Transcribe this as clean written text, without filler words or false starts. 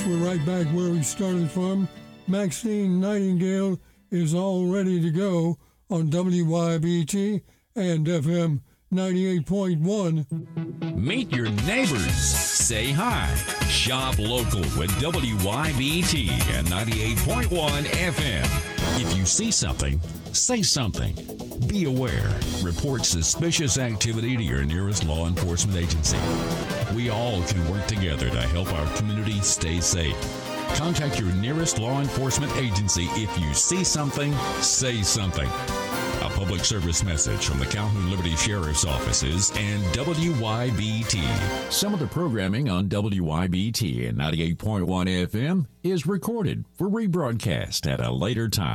We're right back where we started from. Maxine Nightingale is all ready to go on WYBT and FM 98.1. Meet your neighbors. Say hi. Shop local with WYBT and 98.1 FM. If you see something, say something. Be aware. Report suspicious activity to your nearest law enforcement agency. We all can work together to help our community stay safe. Contact your nearest law enforcement agency if you see something, say something. A public service message from the Calhoun Liberty Sheriff's Offices and WYBT. Some of the programming on WYBT and 98.1 FM is recorded for rebroadcast at a later time.